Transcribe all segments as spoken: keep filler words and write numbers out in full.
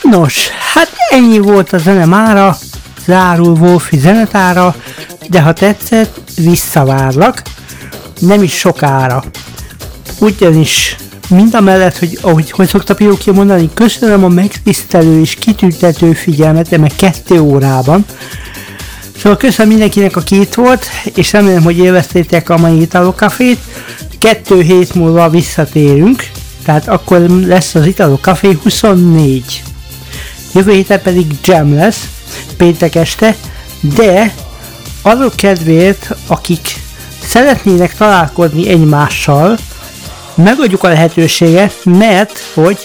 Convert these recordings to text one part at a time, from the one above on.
Nos, hát ennyi volt a zene mára, zárul Wolfi zenetára, de ha tetszett, visszavárlak, nem is sokára. Ugyanis mindamellett, hogy ahogy hogy szokta Pinocchio mondani, köszönöm a megtisztelő és kitüntető figyelmet, de meg kettő órában. Szóval köszönöm mindenkinek, aki itt volt, és remélem, hogy élveztétek a mai Italo Cafét. Kettő hét múlva visszatérünk, tehát akkor lesz az Italo Café huszonnégy. Jövő héten pedig jam lesz, péntek este, de azok kedvéért, akik szeretnének találkozni egymással, megadjuk a lehetőséget, mert hogy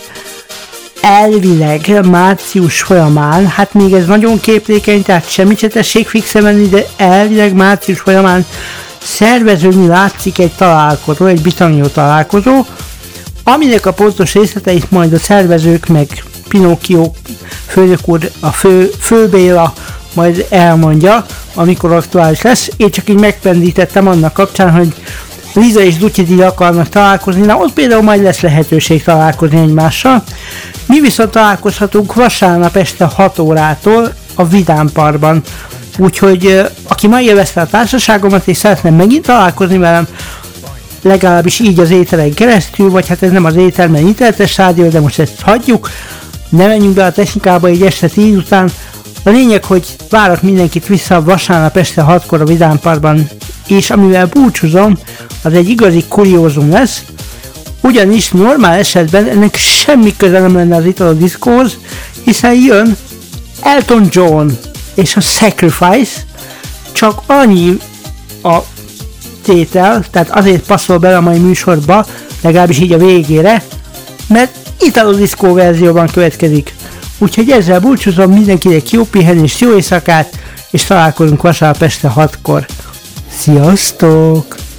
elvileg március folyamán, hát még ez nagyon képlékeny, tehát semmit se tessék fixen venni, de elvileg március folyamán szerveződni látszik egy találkozó, egy Bitanió találkozó, aminek a pontos részleteit majd a szervezők meg Pinocchio főnök úr, a fő, fő Béla majd elmondja, amikor aktuális lesz. Én csak így megpendítettem annak kapcsán, hogy Liza és Dutyidi akarnak találkozni, na ott például majd lesz lehetőség találkozni egymással. Mi viszont találkozhatunk vasárnap este hat órától a Vidám Parkban. Úgyhogy aki ma élvezte a társaságomat és szeretne megint találkozni velem, legalábbis így az ételen keresztül, vagy hát ez nem az étel, mert internetes rádió, de most ezt hagyjuk, ne menjünk be a technikába egy este tíz után. A lényeg, hogy várok mindenkit vissza vasárnap este hatkor a Vidám Parkban, és amivel búcsúzom, az egy igazi kuriózum lesz, ugyanis normál esetben ennek semmi köze nem lenne az Italo Discohoz, hiszen jön Elton John és a Sacrifice, csak annyi a tétel, tehát azért passzol bele a mai műsorba, legalábbis így a végére, mert Italo Disco verzióban következik. Úgyhogy ezzel búcsúzom, mindenkinek jó pihenést, jó éjszakát, és találkozunk vasárnap este hatkor. Sziasztok!